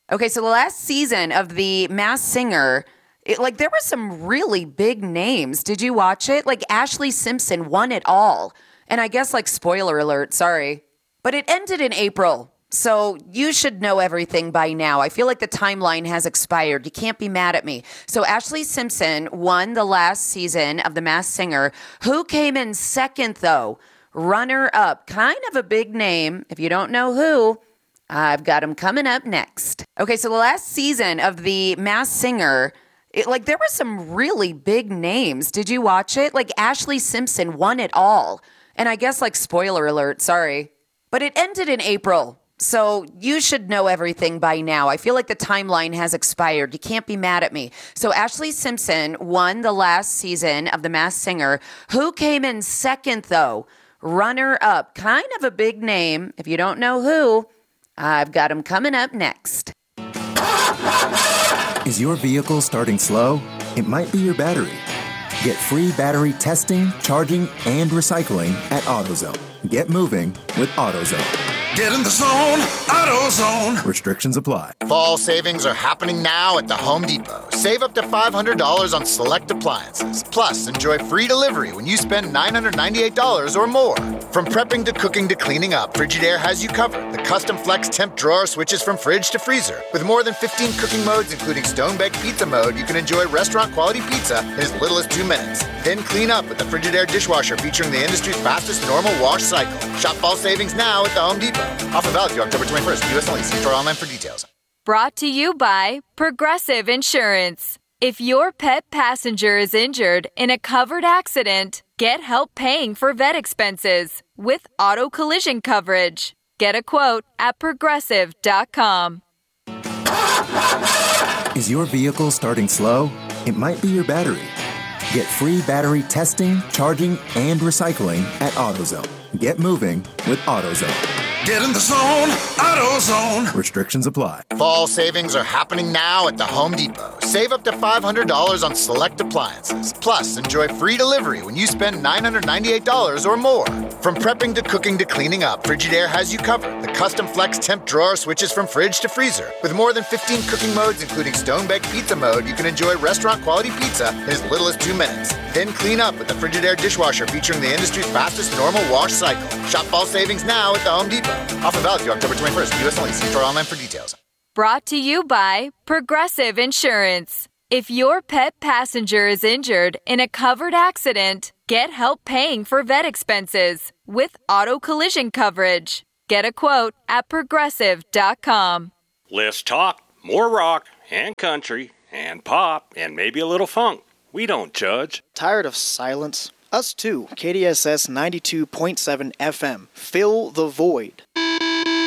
Okay, so the last season of The Masked Singer, there were some really big names. Did you watch it? Like Ashley Simpson won it all. And I guess spoiler alert, sorry. But it ended in April. So you should know everything by now. I feel like the timeline has expired. You can't be mad at me. So Ashley Simpson won the last season of The Masked Singer. Who came in second, though? Runner up. Kind of a big name. If you don't know who, I've got him coming up next. Okay, so the last season of The Masked Singer, there were some really big names. Did you watch it? Like Ashley Simpson won it all. And I guess spoiler alert, sorry. But it ended in April. So you should know everything by now. I feel like the timeline has expired. You can't be mad at me. So Ashley Simpson won the last season of The Masked Singer. Who came in second, though? Runner up. Kind of a big name. If you don't know who, I've got him coming up next. Is your vehicle starting slow? It might be your battery. Get free battery testing, charging, and recycling at AutoZone. Get moving with AutoZone. Get in the zone, AutoZone. Restrictions apply. Fall savings are happening now at the Home Depot. Save up to $500 on select appliances. Plus, enjoy free delivery when you spend $998 or more. From prepping to cooking to cleaning up, Frigidaire has you covered. The custom flex temp drawer switches from fridge to freezer. With more than 15 cooking modes, including stone-baked pizza mode, you can enjoy restaurant-quality pizza in as little as 2 minutes. Then clean up with the Frigidaire dishwasher featuring the industry's fastest normal wash cycle. Shop fall savings now at the Home Depot. Offer valid through October 21st. U.S. only. See store online for details. Brought to you by Progressive Insurance. If your pet passenger is injured in a covered accident, get help paying for vet expenses with auto collision coverage. Get a quote at Progressive.com. Is your vehicle starting slow? It might be your battery. Get free battery testing, charging, and recycling at AutoZone. Get moving with AutoZone. Get in the zone, AutoZone. Restrictions apply. Fall savings are happening now at the Home Depot. Save up to $500 on select appliances. Plus, enjoy free delivery when you spend $998 or more. From prepping to cooking to cleaning up, Frigidaire has you covered. The custom flex temp drawer switches from fridge to freezer. With more than 15 cooking modes, including stone-baked pizza mode, you can enjoy restaurant-quality pizza in as little as 2 minutes. Then clean up with the Frigidaire dishwasher featuring the industry's fastest normal wash cycle. Shop fall savings now at the Home Depot. Offer valid through October 21st. U.S. only. See store online for details. Brought to you by Progressive Insurance. If your pet passenger is injured in a covered accident, get help paying for vet expenses with auto collision coverage. Get a quote at Progressive.com. Less talk, more rock and country and pop and maybe a little funk. We don't judge. Tired of silence? Us too. KDSS 92.7 FM. Fill the void.